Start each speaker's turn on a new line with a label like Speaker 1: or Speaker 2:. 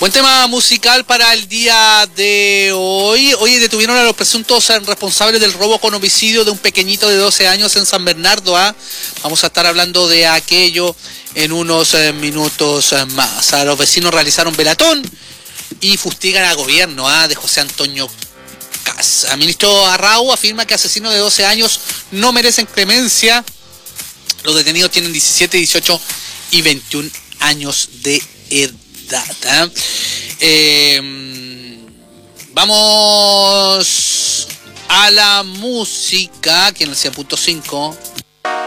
Speaker 1: Buen tema musical para el día de hoy. Hoy detuvieron a los presuntos responsables del robo con homicidio de un pequeñito de 12 años en San Bernardo. Vamos a estar hablando de aquello en unos minutos más. Los vecinos realizaron velatón y fustigan al gobierno de José Antonio Kast. El ministro Arrau afirma que asesinos de 12 años no merecen clemencia. Los detenidos tienen 17, 18 y 21 años de edad. Vamos a la música, aquí en el 100.5.